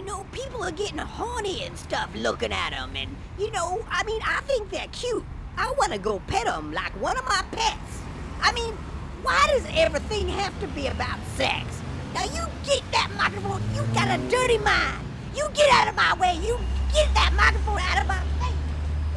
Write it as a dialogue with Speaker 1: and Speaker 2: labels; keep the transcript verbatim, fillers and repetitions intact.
Speaker 1: you know, people are getting horny and stuff looking at them, and, you know, I mean, I think they're cute. I want to go pet them like one of my pets. I mean, why does everything have to be about sex? Now, you get that microphone. You got a dirty mind. You get out of my way. You get that microphone out of my...